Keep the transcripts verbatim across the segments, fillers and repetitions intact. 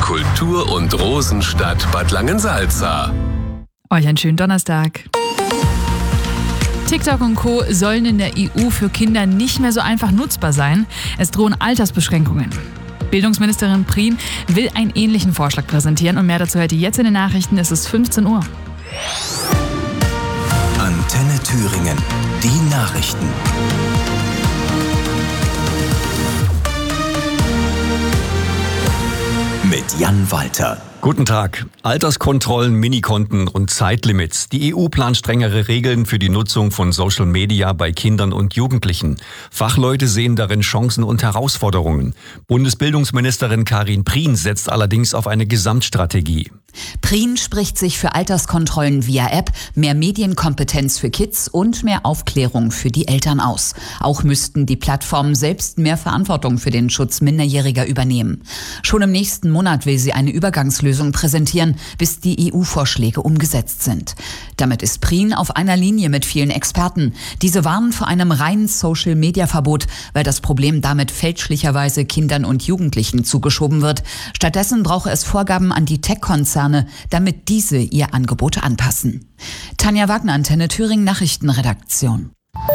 Kultur- und Rosenstadt Bad Langensalza. Euch einen schönen Donnerstag. TikTok und Co. sollen in der E U für Kinder nicht mehr so einfach nutzbar sein. Es drohen Altersbeschränkungen. Bildungsministerin Prien will einen ähnlichen Vorschlag präsentieren und mehr dazu heute jetzt in den Nachrichten. Es ist fünfzehn Uhr. Antenne Thüringen, die Nachrichten. Mit Jan Walter. Guten Tag. Alterskontrollen, Minikonten und Zeitlimits. Die E U plant strengere Regeln für die Nutzung von Social Media bei Kindern und Jugendlichen. Fachleute sehen darin Chancen und Herausforderungen. Bundesbildungsministerin Karin Prien setzt allerdings auf eine Gesamtstrategie. Prien spricht sich für Alterskontrollen via App, mehr Medienkompetenz für Kids und mehr Aufklärung für die Eltern aus. Auch müssten die Plattformen selbst mehr Verantwortung für den Schutz Minderjähriger übernehmen. Schon im nächsten Monat will sie eine Übergangslösung präsentieren, bis die E U-Vorschläge umgesetzt sind. Damit ist Prien auf einer Linie mit vielen Experten. Diese warnen vor einem reinen Social-Media-Verbot, weil das Problem damit fälschlicherweise Kindern und Jugendlichen zugeschoben wird. Stattdessen brauche es Vorgaben an die Tech-Konzerne, damit diese ihr Angebot anpassen. Tanja Wagner, Antenne Thüringen Nachrichtenredaktion.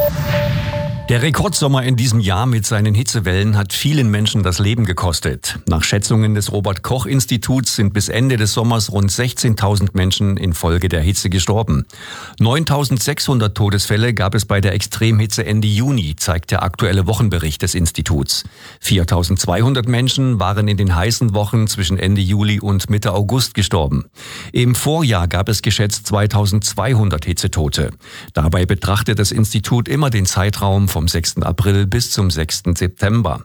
Der Rekordsommer in diesem Jahr mit seinen Hitzewellen hat vielen Menschen das Leben gekostet. Nach Schätzungen des Robert-Koch-Instituts sind bis Ende des Sommers rund sechzehntausend Menschen infolge der Hitze gestorben. neuntausendsechshundert Todesfälle gab es bei der Extremhitze Ende Juni, zeigt der aktuelle Wochenbericht des Instituts. viertausendzweihundert Menschen waren in den heißen Wochen zwischen Ende Juli und Mitte August gestorben. Im Vorjahr gab es geschätzt zweitausendzweihundert Hitzetote. Dabei betrachtet das Institut immer den Zeitraum vom sechsten April bis zum sechsten September.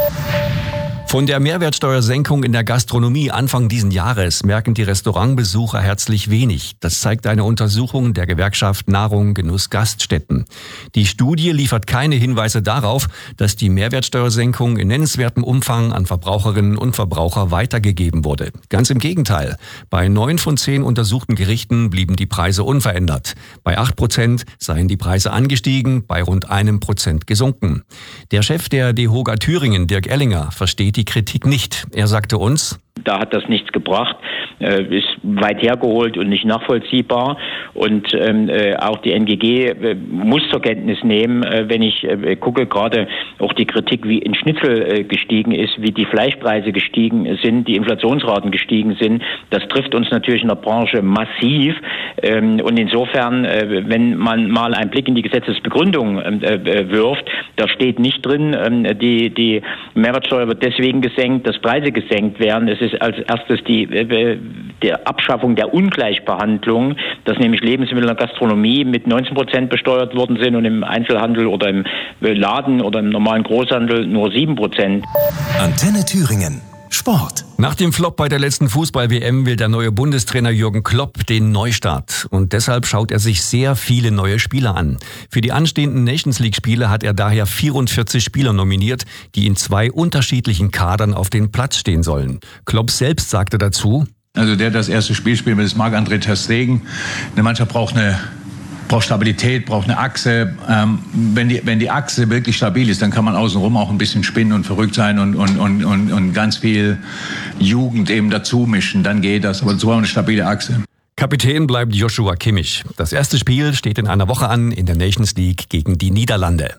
Von der Mehrwertsteuersenkung in der Gastronomie Anfang diesen Jahres merken die Restaurantbesucher herzlich wenig. Das zeigt eine Untersuchung der Gewerkschaft Nahrung, Genuss, Gaststätten. Die Studie liefert keine Hinweise darauf, dass die Mehrwertsteuersenkung in nennenswertem Umfang an Verbraucherinnen und Verbraucher weitergegeben wurde. Ganz im Gegenteil. Bei neun von zehn untersuchten Gerichten blieben die Preise unverändert. Bei acht Prozent seien die Preise angestiegen, bei rund einem Prozent gesunken. Der Chef der DEHOGA Thüringen, Dirk Ellinger, versteht die Kritik nicht. Er sagte uns: Da hat das nichts gebracht, äh, ist weit hergeholt und nicht nachvollziehbar. Und ähm, äh, auch die N G G äh, muss zur Kenntnis nehmen, äh, wenn ich äh, gucke, gerade auch die Kritik, wie in Schnitzel äh, gestiegen ist, wie die Fleischpreise gestiegen sind, die Inflationsraten gestiegen sind. Das trifft uns natürlich in der Branche massiv. Ähm, und insofern, äh, wenn man mal einen Blick in die Gesetzesbegründung äh, wirft, da steht nicht drin, äh, die, die Mehrwertsteuer wird deswegen gesenkt, dass Preise gesenkt werden. Es ist als erstes die, äh, die Abschaffung der Ungleichbehandlung, dass nämlich Lebensmittel in der Gastronomie mit neunzehn Prozent besteuert worden sind und im Einzelhandel oder im Laden oder im normalen Großhandel nur sieben Prozent. Antenne Thüringen. Sport. Nach dem Flop bei der letzten Fußball-W M will der neue Bundestrainer Jürgen Klopp den Neustart. Und deshalb schaut er sich sehr viele neue Spieler an. Für die anstehenden Nations-League-Spiele hat er daher vierundvierzig Spieler nominiert, die in zwei unterschiedlichen Kadern auf den Platz stehen sollen. Klopp selbst sagte dazu: Also der das erste Spiel spielt mit Marc-André ter Stegen. Eine Mannschaft braucht eine braucht Stabilität, braucht eine Achse. Ähm, wenn die, wenn die Achse wirklich stabil ist, dann kann man außenrum auch ein bisschen spinnen und verrückt sein und, und, und, und, und ganz viel Jugend eben dazu mischen. Dann geht das. Aber so eine stabile Achse. Kapitän bleibt Joshua Kimmich. Das erste Spiel steht in einer Woche an in der Nations League gegen die Niederlande.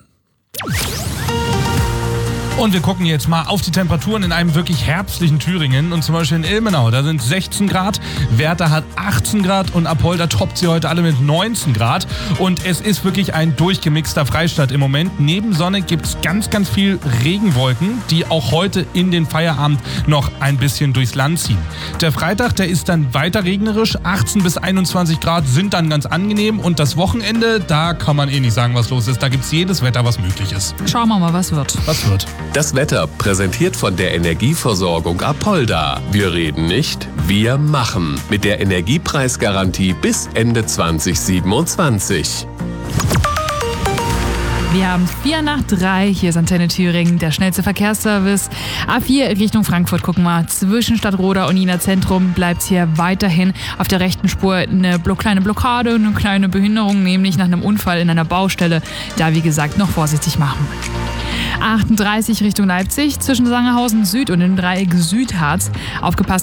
Und wir gucken jetzt mal auf die Temperaturen in einem wirklich herbstlichen Thüringen. Und zum Beispiel in Ilmenau, da sind sechzehn Grad. Werther hat achtzehn Grad und Apolda toppt sie heute alle mit neunzehn Grad. Und es ist wirklich ein durchgemixter Freistaat im Moment. Neben Sonne gibt es ganz, ganz viel Regenwolken, die auch heute in den Feierabend noch ein bisschen durchs Land ziehen. Der Freitag, der ist dann weiter regnerisch. achtzehn bis einundzwanzig Grad sind dann ganz angenehm. Und das Wochenende, da kann man eh nicht sagen, was los ist. Da gibt es jedes Wetter, was möglich ist. Schauen wir mal, was wird. Was wird? Das Wetter präsentiert von der Energieversorgung Apolda. Wir reden nicht, wir machen. Mit der Energiepreisgarantie bis Ende zwanzig siebenundzwanzig. Wir haben vier nach drei. Hier ist Antenne Thüringen, der schnellste Verkehrsservice. A vier Richtung Frankfurt, gucken wir. Zwischen Stadtroda und Ina Zentrum bleibt es hier weiterhin auf der rechten Spur eine kleine Blockade und eine kleine Behinderung, nämlich nach einem Unfall in einer Baustelle. Da, wie gesagt, noch vorsichtig machen. achtunddreißig Richtung Leipzig, zwischen Sangerhausen Süd und dem Dreieck Südharz. Aufgepasst